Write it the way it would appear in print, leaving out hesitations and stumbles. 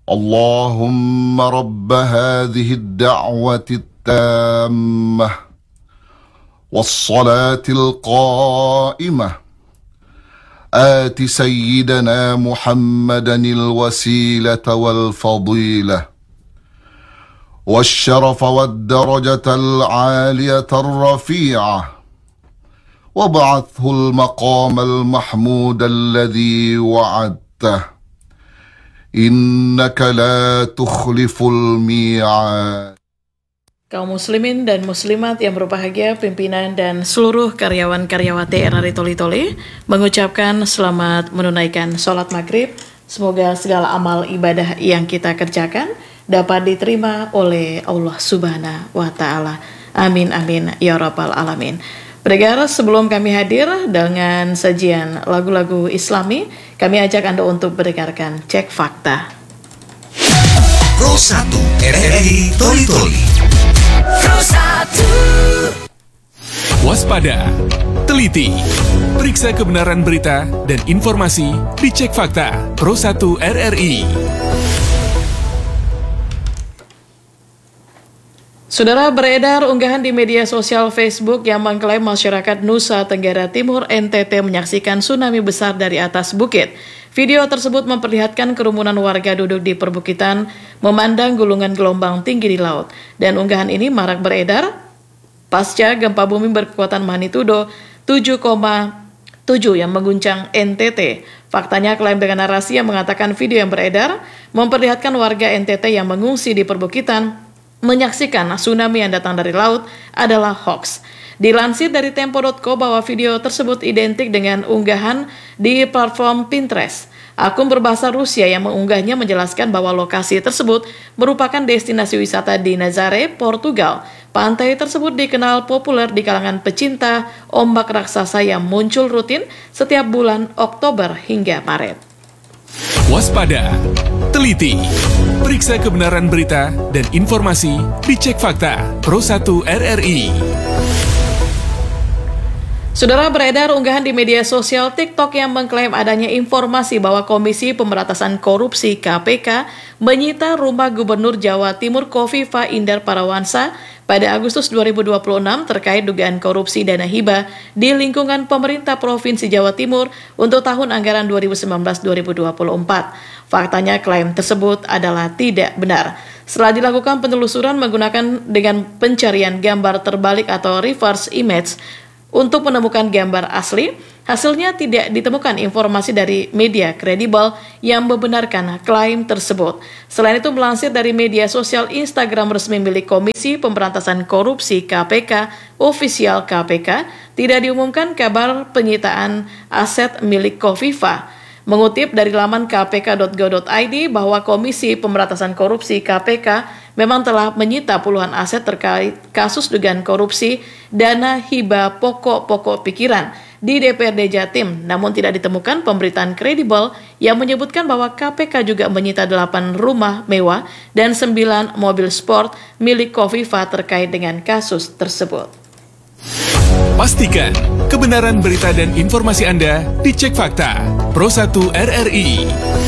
اللهم رب هذه الدعوة التامة والصلاة القائمة آت سيدنا محمدا الوسيلة والفضيلة والشرف والدرجة العالية الرفيعة وابعثه المقام المحمود الذي وعدته إنك لا تخلف الميعاد. Kaum muslimin dan muslimat yang berbahagia, pimpinan dan seluruh karyawan-karyawati RRI Toli-Toli mengucapkan selamat menunaikan sholat maghrib. Semoga segala amal ibadah yang kita kerjakan dapat diterima oleh Allah Subhanahu wa Ta'ala. Amin amin ya rabbal alamin. Pendengar, sebelum kami hadir dengan sajian lagu-lagu Islami, kami ajak Anda untuk mendengarkan Cek Fakta. Pro 1 RRI Toli-Toli. Pro 1. Waspada, teliti, periksa kebenaran berita dan informasi di Cek Fakta Pro 1 RRI. Saudara, beredar unggahan di media sosial Facebook yang mengklaim masyarakat Nusa Tenggara Timur NTT menyaksikan tsunami besar dari atas bukit. Video tersebut memperlihatkan kerumunan warga duduk di perbukitan memandang gulungan gelombang tinggi di laut. Dan unggahan ini marak beredar pasca gempa bumi berkekuatan magnitudo 7,7 yang mengguncang NTT. Faktanya, klaim dengan narasi yang mengatakan video yang beredar memperlihatkan warga NTT yang mengungsi di perbukitan menyaksikan tsunami yang datang dari laut adalah hoax. Dilansir dari Tempo.co bahwa video tersebut identik dengan unggahan di platform Pinterest. Akun berbahasa Rusia yang mengunggahnya menjelaskan bahwa lokasi tersebut merupakan destinasi wisata di Nazaré, Portugal. Pantai tersebut dikenal populer di kalangan pecinta ombak raksasa yang muncul rutin setiap bulan Oktober hingga Maret. Waspada, teliti, periksa kebenaran berita dan informasi di Cek Fakta Pro 1 RRI. Saudara, beredar unggahan di media sosial TikTok yang mengklaim adanya informasi bahwa Komisi Pemberantasan Korupsi KPK menyita rumah Gubernur Jawa Timur Kofifa Indar Parawansa pada Agustus 2026 terkait dugaan korupsi dana hibah di lingkungan pemerintah Provinsi Jawa Timur untuk tahun anggaran 2019-2024. Faktanya, klaim tersebut adalah tidak benar. Setelah dilakukan penelusuran menggunakan dengan pencarian gambar terbalik atau reverse image, untuk menemukan gambar asli, hasilnya tidak ditemukan informasi dari media kredibel yang membenarkan klaim tersebut. Selain itu, melansir dari media sosial Instagram resmi milik Komisi Pemberantasan Korupsi KPK, official KPK, tidak diumumkan kabar penyitaan aset milik Kofifa. Mengutip dari laman kpk.go.id bahwa Komisi Pemberantasan Korupsi KPK memang telah menyita puluhan aset terkait kasus dugaan korupsi dana hibah pokok-pokok pikiran di DPRD Jatim, namun tidak ditemukan pemberitaan kredibel yang menyebutkan bahwa KPK juga menyita 8 rumah mewah dan 9 mobil sport milik Kofifa terkait dengan kasus tersebut. Pastikan kebenaran berita dan informasi Anda di Cek Fakta Pro 1 RRI.